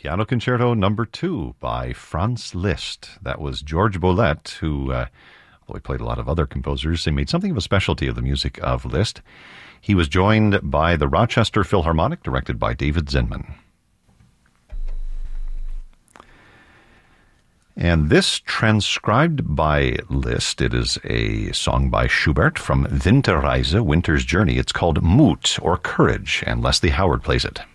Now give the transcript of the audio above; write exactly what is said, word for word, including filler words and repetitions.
Piano Concerto Number Two by Franz Liszt. That was George Boulez, who, uh, although he played a lot of other composers, he made something of a specialty of the music of Liszt. He was joined by the Rochester Philharmonic, directed by David Zinman. And this, transcribed by Liszt, it is a song by Schubert from Winterreise, Winter's Journey. It's called Mut, or Courage, and Leslie Howard plays it.